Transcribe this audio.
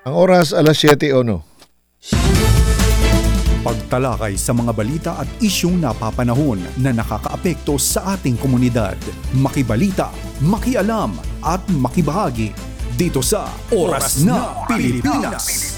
Ang oras alas 7:01. Pagtalakay sa mga balita at isyung napapanahon na nakakaapekto sa ating komunidad. Makibalita, makialam at makibahagi dito sa Oras na Pilipinas.